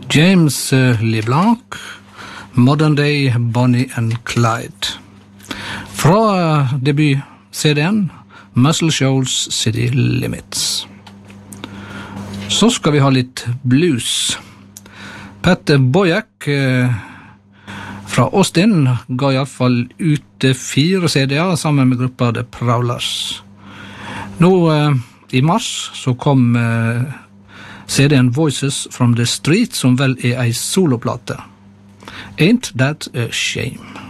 James LeBlanc, Modern Day Bonnie and Clyde. Fra debut-CD'en Muscle Shoals City Limits. Så skal vi ha litt blues. Pat Boyack fra Austin ga I alle fall ut 4 CD'er sammen med gruppa The Prowlers. Nå I mars så kom CD'en Voices from the Street, som vel ei soloplate. Ain't that a shame?